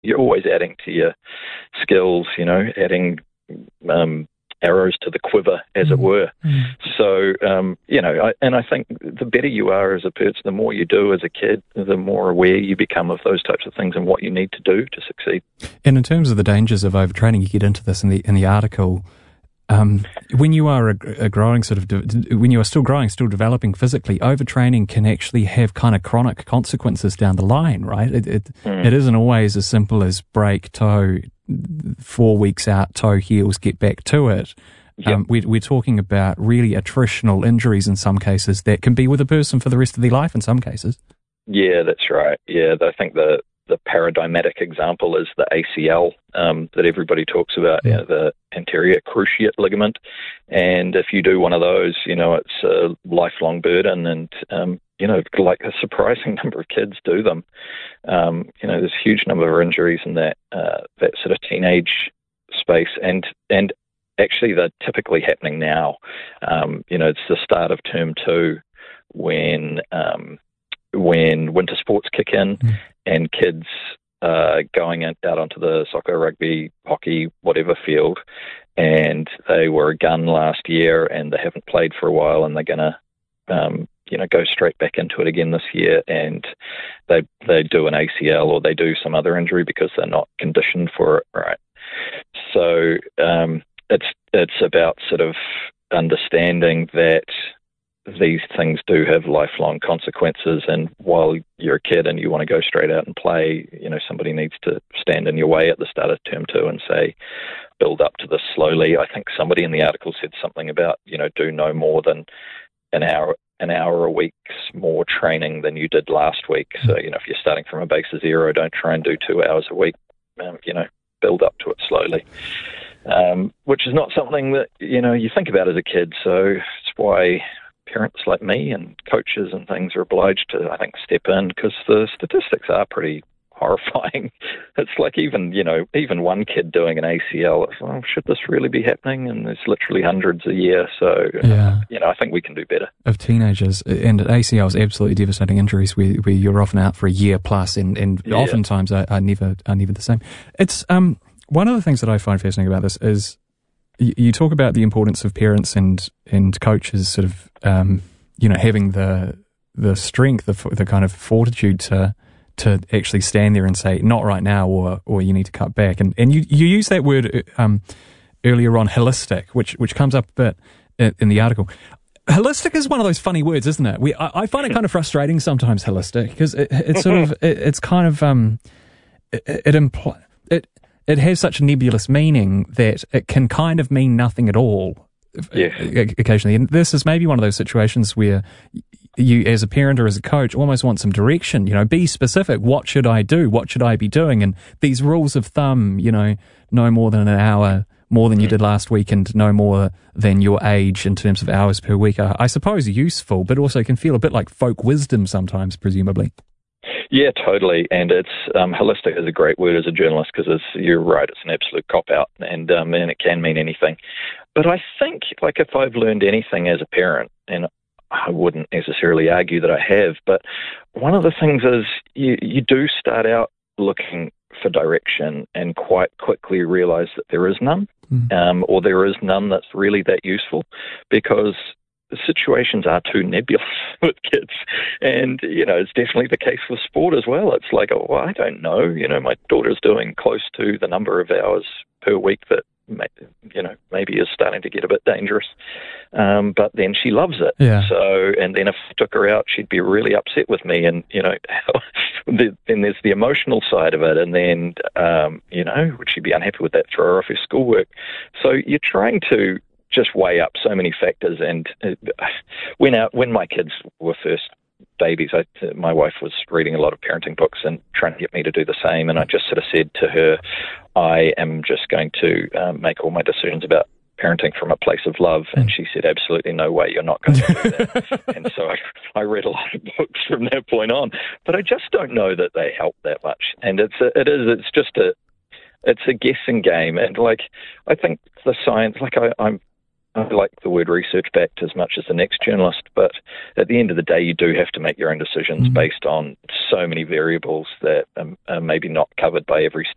you're always adding to your skills, adding arrows to the quiver, as it were. So, I think the better you are as a person, the more you do as a kid, the more aware you become of those types of things and what you need to do to succeed. And in terms of the dangers of overtraining, you get into this in the article. When you are when you are still growing, still developing physically, overtraining can actually have kind of chronic consequences down the line, right? It isn't always as simple as break toe, 4 weeks out, toe heals, get back to it. Yep. We're talking about really attritional injuries in some cases that can be with a person for the rest of their life in some cases. Yeah, that's right. Yeah, I think the paradigmatic example is the ACL that everybody talks about, the anterior cruciate ligament. And if you do one of those, it's a lifelong burden, and like a surprising number of kids do them. There's a huge number of injuries in that sort of teenage space, and actually they're typically happening now. It's the start of term 2 when winter sports kick in and kids going out onto the soccer, rugby, hockey, whatever field, and they were a gun last year and they haven't played for a while, and they're going to go straight back into it again this year, and they do an ACL or they do some other injury because they're not conditioned for it, right? So it's about sort of understanding that these things do have lifelong consequences, and while you're a kid and you want to go straight out and play, somebody needs to stand in your way at the start of term 2 and say, build up to this slowly. I think somebody in the article said something about, do no more than an hour a week's more training than you did last week. So, if you're starting from a base of 0, don't try and do 2 hours a week, build up to it slowly. Which is not something that, you think about as a kid. So it's why parents like me and coaches and things are obliged to, I think, step in, because the statistics are pretty horrifying. It's like even one kid doing an ACL, should this really be happening? And there's literally hundreds a year. So, I think we can do better. Of teenagers, and ACLs, absolutely devastating injuries where you're often out for a year plus, and oftentimes are never the same. It's one of the things that I find fascinating about this is you talk about the importance of parents and coaches sort of, having the strength, the kind of fortitude to actually stand there and say, not right now, or you need to cut back. And you use that word earlier on, holistic, which comes up a bit in the article. Holistic is one of those funny words, isn't it? I find it kind of frustrating sometimes, holistic, because it's sort of, it's kind of, it has such a nebulous meaning that it can kind of mean nothing at all. Yeah. Occasionally. And this is maybe one of those situations where you, as a parent or as a coach, almost want some direction, be specific. What should I do? What should I be doing? And these rules of thumb, no more than an hour more than you did last week and no more than your age in terms of hours per week are, I suppose, useful, but also can feel a bit like folk wisdom sometimes, presumably. Yeah, totally. And it's holistic is a great word as a journalist, because you're right, it's an absolute cop-out, and it can mean anything. But I think, if I've learned anything as a parent, and I wouldn't necessarily argue that I have, but one of the things is you do start out looking for direction and quite quickly realize that there is none, or there is none that's really that useful, because the situations are too nebulous with kids. And, it's definitely the case with sport as well. It's like, I don't know. My daughter's doing close to the number of hours per week that, maybe is starting to get a bit dangerous. But then she loves it. Yeah. So, and then if I took her out, she'd be really upset with me. And, then there's the emotional side of it. And then, would she be unhappy with that, throw her off her schoolwork? So you're trying to just weigh up so many factors. And when my kids were first babies, my wife was reading a lot of parenting books and trying to get me to do the same. And I just sort of said to her, I am just going to make all my decisions about parenting from a place of love. And she said, absolutely no way, you're not going to do that. And so I read a lot of books from that point on, but I just don't know that they help that much. And it's a guessing game. And I think the science, I like the word research-backed as much as the next journalist, but at the end of the day, you do have to make your own decisions based on so many variables that are maybe not covered by every